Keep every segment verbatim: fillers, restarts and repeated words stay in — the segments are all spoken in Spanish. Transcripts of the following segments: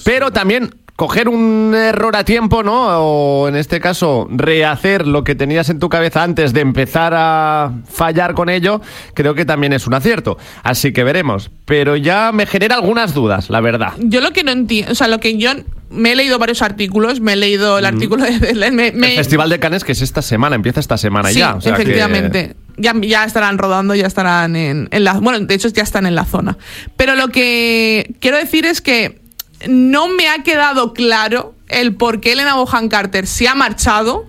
Pero también coger un error a tiempo, ¿no? O en este caso, rehacer lo que tenías en tu cabeza antes de empezar a fallar con ello, creo que también es un acierto. Así que veremos. Pero ya me genera algunas dudas, la verdad. Yo lo que no entiendo, o sea, lo que yo me he leído varios artículos, me he leído el mm. artículo de... Me, me... El Festival de Cannes, que es esta semana, empieza esta semana sí, ya. O sea efectivamente. Que... Ya, ya estarán rodando, ya estarán en, en la... Bueno, de hecho ya están en la zona. Pero lo que quiero decir es que no me ha quedado claro el por qué Helena Bonham Carter se ha marchado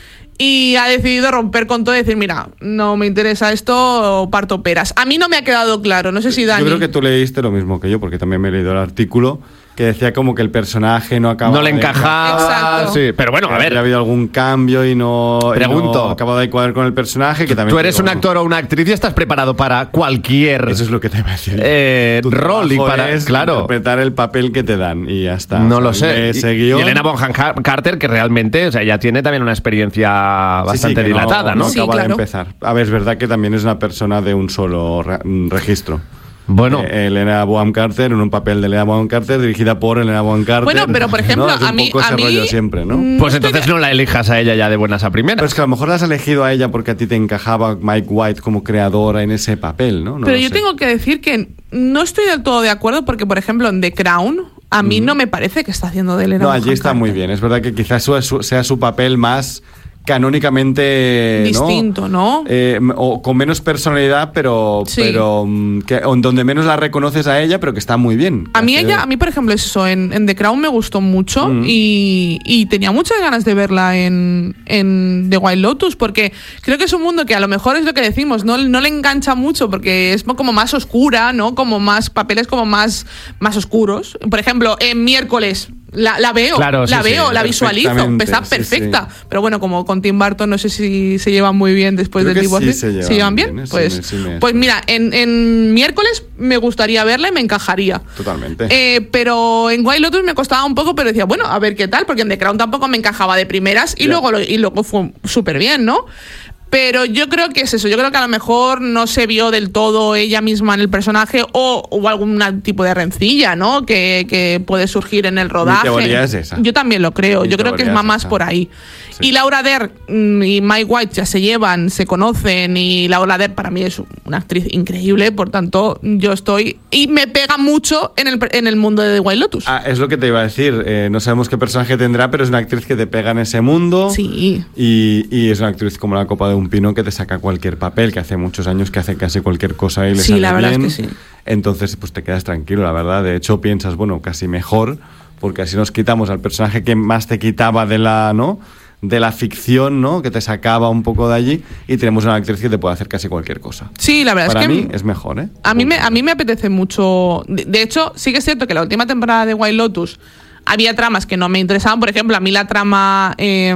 y ha decidido romper con todo y decir, mira, no me interesa esto, parto peras. A mí no me ha quedado claro, no sé si Dani... Yo creo que tú leíste lo mismo que yo, porque también me he leído el artículo, que decía como que el personaje no acababa no le encajaba, de... sí, pero bueno, a ver, ha habido algún cambio y no pregunto, y no acababa de cuadrar con el personaje, que también tú eres digo, un actor o una actriz y estás preparado para cualquier eso es lo que te iba a decir eh, rol y para es claro interpretar el papel que te dan y ya está. No o sea, lo sé. Ese y, guión... y Helena Bonham Carter, que realmente, o sea, ya tiene también una experiencia bastante sí, sí, dilatada, no, ¿no? no sí, acaba claro. de empezar. A ver, es verdad que también es una persona de un solo re registro. Bueno, eh, Helena Bonham Carter, en un papel de Helena Bonham Carter, dirigida por Helena Bonham Carter. Bueno, pero por ejemplo, ¿no? Es un a mí, poco ese a mí rollo siempre, ¿no? pues entonces no la elijas a ella ya de buenas a primeras. Pero es que a lo mejor la has elegido a ella porque a ti te encajaba Mike White como creadora en ese papel, ¿no? no pero yo sé. tengo que decir que no estoy del todo de acuerdo porque, por ejemplo, en The Crown, a mí mm. no me parece que está haciendo de Helena No, Bonham allí está Carter. muy bien. Es verdad que quizás su, su, sea su papel más canónicamente distinto, ¿no? ¿no? Eh, o con menos personalidad, pero, sí. pero que, donde menos la reconoces a ella, pero que está muy bien. A mí ella, a mí por ejemplo eso, en, en The Crown me gustó mucho mm. y, y tenía muchas ganas de verla en, en The White Lotus, porque creo que es un mundo que a lo mejor es lo que decimos, no, no le engancha mucho porque es como más oscura, ¿no? Como más papeles como más, más oscuros. Por ejemplo, en Miércoles La, la veo, claro, sí, la veo, sí, la visualizo, está sí, perfecta. Sí. Pero bueno, como con Tim Burton no sé si se llevan muy bien después Creo del divorcio. Sí se, llevan ¿Se llevan bien? bien ¿eh? Pues, sí me, sí me pues mira, en, en Miércoles me gustaría verla y me encajaría. Totalmente. Eh, pero en White Lotus me costaba un poco, pero decía, bueno, a ver qué tal, porque en The Crown tampoco me encajaba de primeras y, luego, y luego fue súper bien, ¿no? Pero yo creo que es eso, yo creo que a lo mejor no se vio del todo ella misma en el personaje o hubo algún tipo de rencilla, ¿no? Que, que puede surgir en el rodaje. Mi teoría es esa. Yo también lo creo, Mi yo creo que es más, más por ahí. Sí. Y Laura Dern y Mike White ya se llevan, se conocen y Laura Dern para mí es una actriz increíble, por tanto yo estoy... Y me pega mucho en el, en el mundo de The White Lotus. Ah, es lo que te iba a decir, eh, no sabemos qué personaje tendrá, pero es una actriz que te pega en ese mundo. Sí. Y, y es una actriz como la copa de un pino que te saca cualquier papel, que hace muchos años que hace casi cualquier cosa y le sí, sale la verdad bien. Es que sí. Entonces pues te quedas tranquilo, la verdad. De hecho piensas, bueno, casi mejor, porque así nos quitamos al personaje que más te quitaba de la, ¿no? de la ficción, ¿no? Que te sacaba un poco de allí y tenemos una actriz que te puede hacer casi cualquier cosa. Sí, la verdad Para es que... Para mí es mejor, ¿eh? A mí, me, a mí me apetece mucho... De, de hecho, sí que es cierto que la última temporada de White Lotus había tramas que no me interesaban. Por ejemplo, a mí la trama...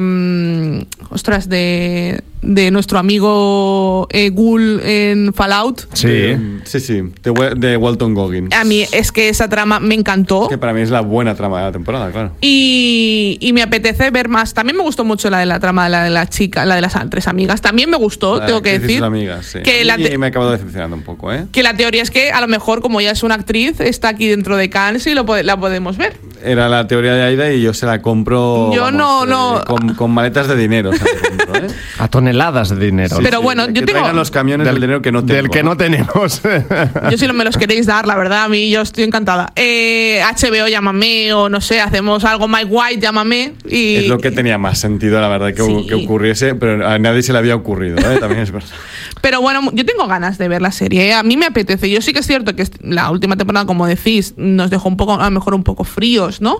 Eh, ostras, de... de nuestro amigo eh, Ghoul en Fallout. Sí, de, sí, sí, de, de Walton Goggins. A mí es que esa trama me encantó. Es que para mí es la buena trama de la temporada, claro. Y, y me apetece ver más. También me gustó mucho la de la trama de la de la chica, la de las tres amigas. También me gustó, la tengo que decir. Amigas, sí. Que la y me he acabado decepcionando un poco, ¿eh? Que la teoría es que a lo mejor, como ya es una actriz, está aquí dentro de Cannes y lo, la podemos ver. Era la teoría de Aida y yo se la compro. Yo vamos, no, eh, no. Con, con maletas de dinero. Se la compro, ¿eh? A toneladas de dinero. Sí, pero sí, bueno, que yo tengo. traigan los camiones del, del dinero que no tengo. Del que no tenemos. Yo si no me los queréis dar, la verdad, a mí yo estoy encantada. Eh, H B O, llámame, o no sé, hacemos algo, Mike White, llámame. Y... Es lo que tenía más sentido, la verdad, que, sí. que ocurriese, pero a nadie se le había ocurrido, ¿eh? También es verdad. Pero bueno, yo tengo ganas de ver la serie, ¿eh? A mí me apetece. Yo sí que es cierto que la última temporada, como decís, nos dejó un poco, a lo mejor un poco fríos, ¿no?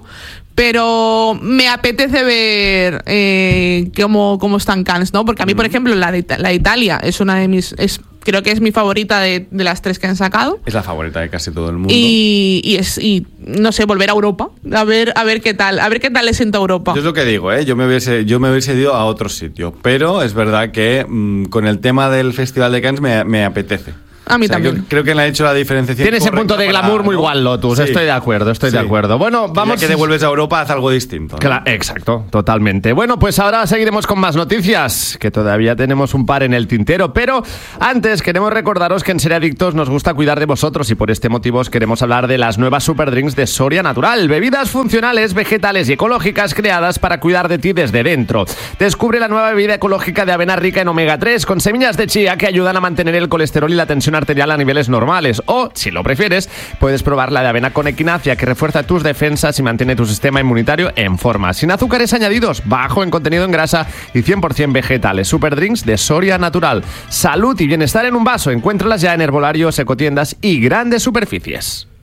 Pero me apetece ver eh, cómo, cómo están Cannes, ¿no? Porque a mí, por ejemplo, la de, la de Italia es una de mis... Es, creo que es mi favorita de, de las tres que han sacado. Es la favorita de casi todo el mundo. Y, y es y no sé, volver a Europa, a ver a ver qué tal, a ver qué tal le sienta Europa. Yo es lo que digo, ¿eh? Yo me hubiese yo me hubiese ido a otro sitio, pero es verdad que mmm, con el tema del Festival de Cannes me, me apetece. A mí O sea, también. Creo, creo que le ha hecho la diferenciación. Tiene ese punto de correcta glamour para, muy ¿no? igual, Lotus. Sí. Estoy de acuerdo, estoy Sí. de acuerdo. Bueno, Que vamos... ya que devuelves a Europa, haz algo distinto, ¿no? Cla- Exacto, totalmente. Bueno, pues ahora seguiremos con más noticias, que todavía tenemos un par en el tintero, pero antes queremos recordaros que en Seriadictos nos gusta cuidar de vosotros y por este motivo os queremos hablar de las nuevas Super Drinks de Soria Natural, bebidas funcionales, vegetales y ecológicas creadas para cuidar de ti desde dentro. Descubre la nueva bebida ecológica de avena rica en omega tres con semillas de chía que ayudan a mantener el colesterol y la tensión arterial a niveles normales. O, si lo prefieres, puedes probar la de avena con equinacia que refuerza tus defensas y mantiene tu sistema inmunitario en forma. Sin azúcares añadidos, bajo en contenido en grasa y cien por ciento vegetales. Super Drinks de Soria Natural. Salud y bienestar en un vaso. Encuéntralas ya en herbolarios, ecotiendas y grandes superficies.